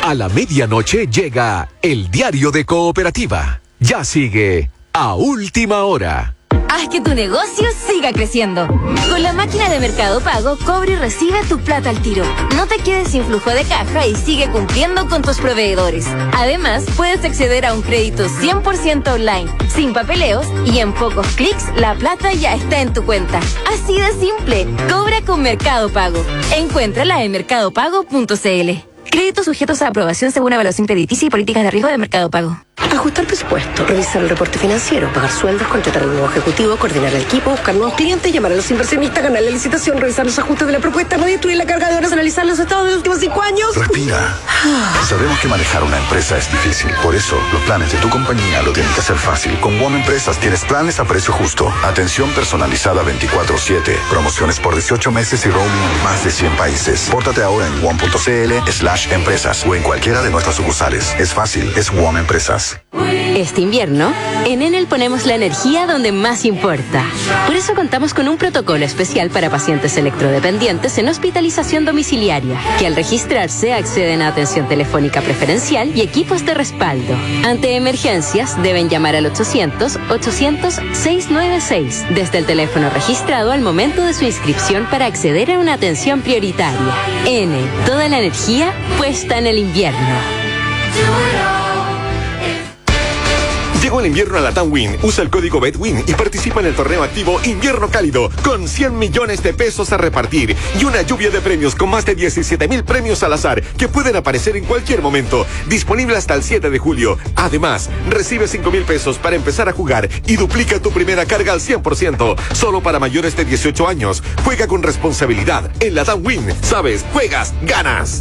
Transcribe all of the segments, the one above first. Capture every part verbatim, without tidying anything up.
A la medianoche llega el diario de Cooperativa. Ya sigue a última hora. Haz que tu negocio siga creciendo. Con la máquina de Mercado Pago, cobra y recibe tu plata al tiro. No te quedes sin flujo de caja y sigue cumpliendo con tus proveedores. Además, puedes acceder a un crédito cien por ciento online, sin papeleos, y en pocos clics la plata ya está en tu cuenta. Así de simple. Cobra con Mercado Pago. Encuéntrala en mercado pago punto c l. Créditos sujetos a aprobación según evaluación crediticia y políticas de riesgo de Mercado Pago. Ajustar presupuesto, revisar el reporte financiero, pagar sueldos, contratar a un nuevo ejecutivo, coordinar el equipo, buscar nuevos clientes, llamar a los inversionistas, ganar la licitación, revisar los ajustes de la propuesta, no destruir la carga de horas, analizar los estados de los últimos cinco años. Respira. Sabemos que manejar una empresa es difícil. Por eso, los planes de tu compañía lo tienen que hacer fácil. Con WOM Empresas tienes planes a precio justo. Atención personalizada veinticuatro siete. Promociones por dieciocho meses y roaming en más de cien países. Pórtate ahora en wom punto c l slash empresas o en cualquiera de nuestras sucursales. Es fácil, es WOM Empresas. Este invierno, en Enel ponemos la energía donde más importa. Por eso contamos con un protocolo especial para pacientes electrodependientes en hospitalización domiciliaria, que al registrarse acceden a atención telefónica preferencial y equipos de respaldo. Ante emergencias, deben llamar al ochocientos, ochocientos, seiscientos noventa y seis desde el teléfono registrado al momento de su inscripción para acceder a una atención prioritaria. Enel, toda la energía puesta en el invierno. Llegó el invierno a la TAMWIN. Usa el código BETWIN y participa en el torneo activo Invierno Cálido con cien millones de pesos a repartir y una lluvia de premios con más de diecisiete mil premios al azar que pueden aparecer en cualquier momento. Disponible hasta el siete de julio. Además, recibe cinco mil pesos para empezar a jugar y duplica tu primera carga al cien por ciento. Solo para mayores de dieciocho años. Juega con responsabilidad. En la TAMWIN, sabes, juegas, ganas.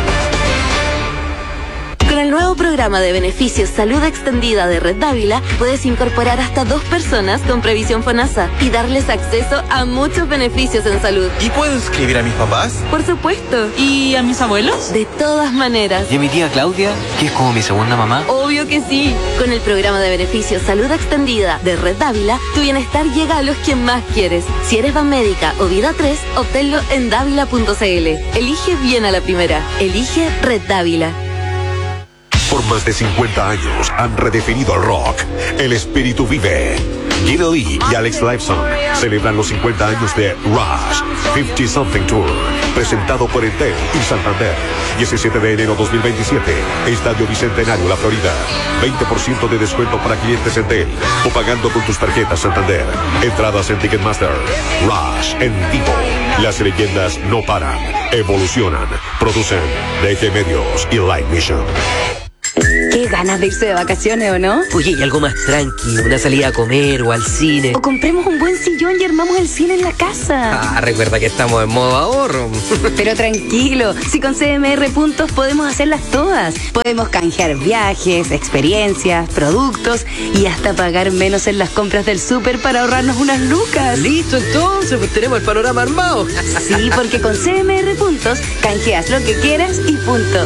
Con el nuevo programa de beneficios Salud Extendida de Red Dávila, puedes incorporar hasta dos personas con previsión FONASA y darles acceso a muchos beneficios en salud. ¿Y puedo inscribir a mis papás? Por supuesto. ¿Y a mis abuelos? De todas maneras. ¿Y a mi tía Claudia, que es como mi segunda mamá? Obvio que sí. Con el programa de beneficios Salud Extendida de Red Dávila, tu bienestar llega a los que más quieres. Si eres Banmédica o Vida tres, obténlo en dávila punto c l. Elige bien a la primera. Elige Red Dávila. Por más de cincuenta años han redefinido el rock. El espíritu vive. Guido Lee y Alex Lifeson celebran los cincuenta años de Rush cincuenta Something Tour, presentado por Entel y Santander. diecisiete de enero dos mil veintisiete, Estadio Bicentenario, La Florida. veinte por ciento de descuento para clientes Entel o pagando con tus tarjetas Santander. Entradas en Ticketmaster. Rush en vivo. Las leyendas no paran, evolucionan. Producen D G Medios y Live Mission. Qué ganas de irse de vacaciones, ¿o no? Oye, y algo más tranqui, una salida a comer o al cine. O compremos un buen sillón y armamos el cine en la casa. Ah, recuerda que estamos en modo ahorro. Pero tranquilo, si con C M R Puntos podemos hacerlas todas. Podemos canjear viajes, experiencias, productos y hasta pagar menos en las compras del súper para ahorrarnos unas lucas. Listo, entonces, pues tenemos el panorama armado. Sí, porque con C M R Puntos canjeas lo que quieras y punto.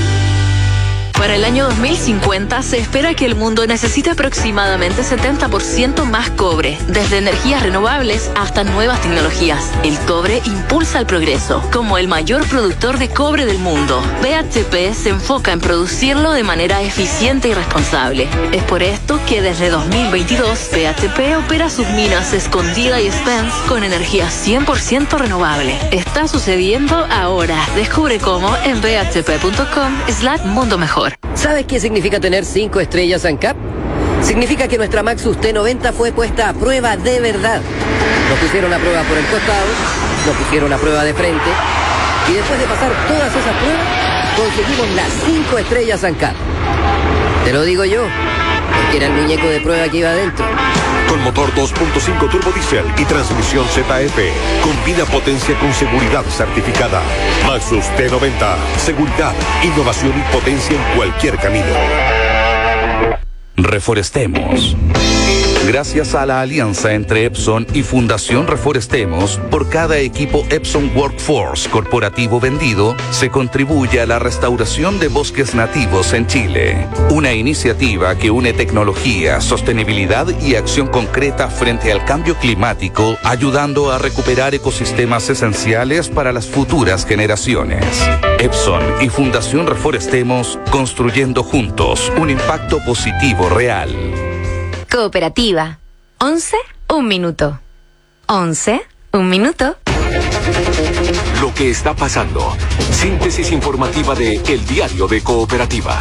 Para el año dos mil cincuenta se espera que el mundo necesite aproximadamente setenta por ciento más cobre, desde energías renovables hasta nuevas tecnologías. El cobre impulsa el progreso. Como el mayor productor de cobre del mundo, B H P se enfoca en producirlo de manera eficiente y responsable. Es por esto que desde dos mil veintidós B H P opera sus minas Escondida y Spence con energía cien por ciento renovable. Está sucediendo ahora. Descubre cómo en b h p punto com slash mundo mejor. ¿Sabes qué significa tener cinco estrellas ANCAP? Significa que nuestra Maxus T noventa fue puesta a prueba de verdad. Nos pusieron a prueba por el costado, nos pusieron a prueba de frente, y después de pasar todas esas pruebas, conseguimos las cinco estrellas ANCAP. Te lo digo yo, porque era el muñeco de prueba que iba adentro. Con motor dos punto cinco turbo diésel y transmisión Z F. Combina potencia con seguridad certificada. Maxus T noventa. Seguridad, innovación y potencia en cualquier camino. Reforestemos. Gracias a la alianza entre Epson y Fundación Reforestemos, por cada equipo Epson Workforce corporativo vendido, se contribuye a la restauración de bosques nativos en Chile. Una iniciativa que une tecnología, sostenibilidad y acción concreta frente al cambio climático, ayudando a recuperar ecosistemas esenciales para las futuras generaciones. Epson y Fundación Reforestemos, construyendo juntos un impacto positivo real. Cooperativa. once, un minuto. once, un minuto. Lo que está pasando. Síntesis informativa de El Diario de Cooperativa.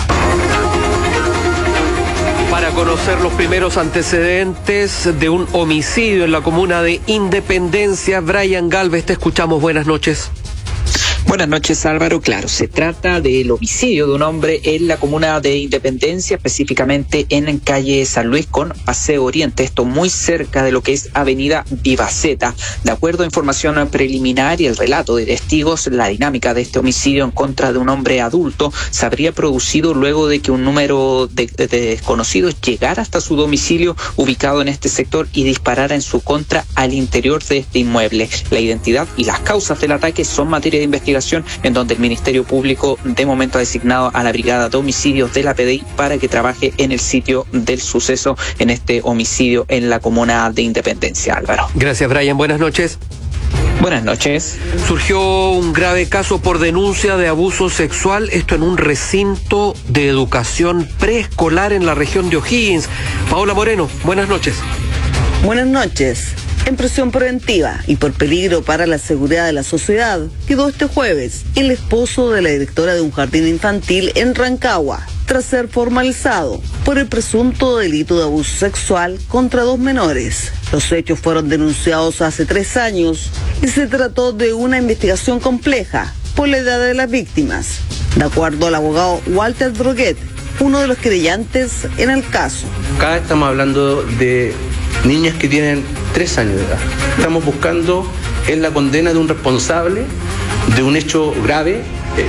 Para conocer los primeros antecedentes de un homicidio en la comuna de Independencia, Brian Galvez, te escuchamos. Buenas noches. Buenas noches, Álvaro. Claro, se trata del homicidio de un hombre en la comuna de Independencia, específicamente en calle San Luis con Paseo Oriente, esto muy cerca de lo que es Avenida Vivaceta. De acuerdo a información preliminar y el relato de testigos, la dinámica de este homicidio en contra de un hombre adulto se habría producido luego de que un número de, de, de desconocidos llegara hasta su domicilio ubicado en este sector y disparara en su contra al interior de este inmueble. La identidad y las causas del ataque son materia de investigación, en donde el Ministerio Público de momento ha designado a la Brigada de Homicidios de la P D I para que trabaje en el sitio del suceso en este homicidio en la comuna de Independencia. Álvaro. Gracias, Brian. Buenas noches. Buenas noches. Surgió un grave caso por denuncia de abuso sexual, esto en un recinto de educación preescolar en la región de O'Higgins. Paola Moreno, buenas noches. Buenas noches. En prisión preventiva y por peligro para la seguridad de la sociedad, quedó este jueves el esposo de la directora de un jardín infantil en Rancagua, tras ser formalizado por el presunto delito de abuso sexual contra dos menores. Los hechos fueron denunciados hace tres años y se trató de una investigación compleja por la edad de las víctimas, de acuerdo al abogado Walter Droguet, uno de los querellantes en el caso. Acá estamos hablando de niñas que tienen tres años de edad. Estamos buscando en la condena de un responsable de un hecho grave, eh,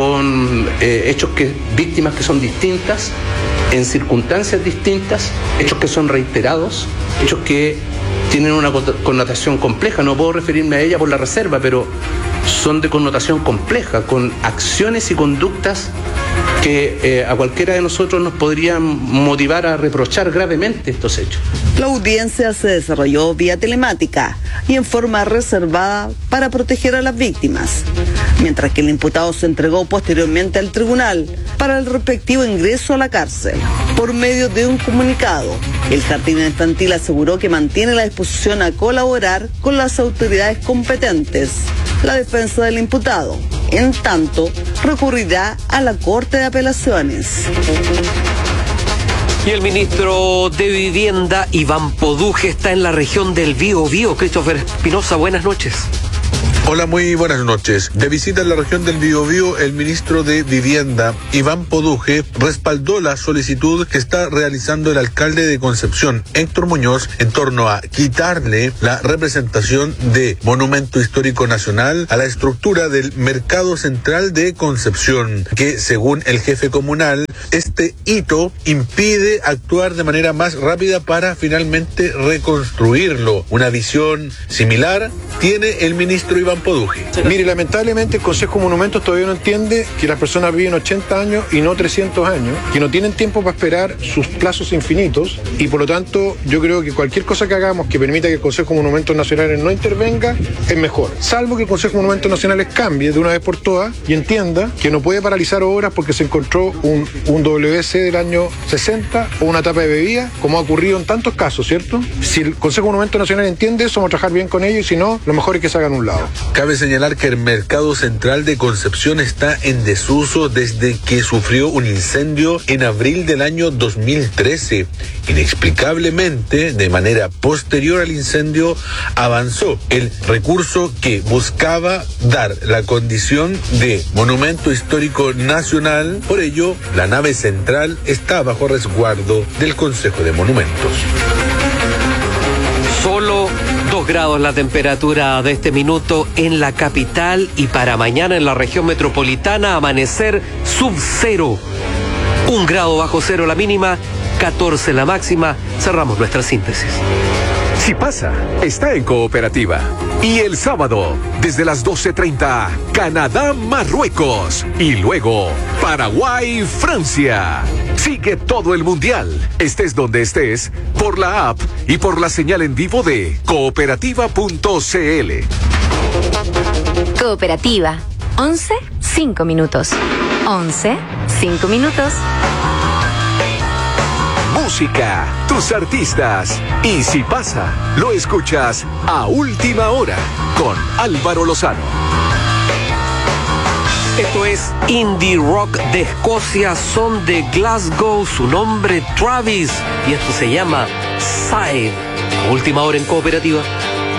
con eh, hechos que, víctimas que son distintas, en circunstancias distintas, hechos que son reiterados, hechos que tienen una connotación compleja. No puedo referirme a ella por la reserva, pero son de connotación compleja, con acciones y conductas que eh, a cualquiera de nosotros nos podrían motivar a reprochar gravemente estos hechos. La audiencia se desarrolló vía telemática y en forma reservada para proteger a las víctimas, mientras que el imputado se entregó posteriormente al tribunal para el respectivo ingreso a la cárcel. Por medio de un comunicado, el jardín infantil aseguró que mantiene la disposición a colaborar con las autoridades competentes. La defensa del imputado, en tanto, recurrirá a la Corte de Apelaciones. Y el ministro de Vivienda, Iván Poduje, está en la región del Bío Bío. Christopher Espinosa, buenas noches. Hola, muy buenas noches. De visita en la región del Biobío, el ministro de Vivienda, Iván Poduje, respaldó la solicitud que está realizando el alcalde de Concepción, Héctor Muñoz, en torno a quitarle la representación de Monumento Histórico Nacional a la estructura del Mercado Central de Concepción, que según el jefe comunal, este hito impide actuar de manera más rápida para finalmente reconstruirlo. Una visión similar tiene el ministro Iván Poduje. Mire, lamentablemente el Consejo de Monumentos todavía no entiende que las personas viven ochenta años y no trescientos años, que no tienen tiempo para esperar sus plazos infinitos, y por lo tanto yo creo que cualquier cosa que hagamos que permita que el Consejo de Monumentos Nacionales no intervenga es mejor, salvo que el Consejo de Monumentos Nacionales cambie de una vez por todas y entienda que no puede paralizar obras porque se encontró un, un W C del año sesenta o una tapa de bebida, como ha ocurrido en tantos casos, ¿cierto? Si el Consejo de Monumentos Nacionales entiende eso, vamos a trabajar bien con ellos, y si no, lo mejor es que se hagan a un lado. Cabe señalar que el Mercado Central de Concepción está en desuso desde que sufrió un incendio en abril del año dos mil trece. Inexplicablemente, de manera posterior al incendio, avanzó el recurso que buscaba dar la condición de Monumento Histórico Nacional. Por ello, la nave central está bajo resguardo del Consejo de Monumentos. Solo dos grados la temperatura de este minuto en la capital, y para mañana en la región metropolitana amanecer sub cero. Un grado bajo cero la mínima catorce la máxima. Cerramos nuestra síntesis. Si pasa, está en Cooperativa. Y el sábado, desde las doce treinta, Canadá, Marruecos. Y luego, Paraguay, Francia. Sigue todo el mundial, estés donde estés, por la app y por la señal en vivo de cooperativa punto c l. Cooperativa. once, cinco minutos. once, cinco minutos. Música, tus artistas. Y si pasa, lo escuchas a última hora con Álvaro Lozano. Esto es indie rock de Escocia, son de Glasgow, su nombre Travis, y esto se llama Side. Última hora en Cooperativa.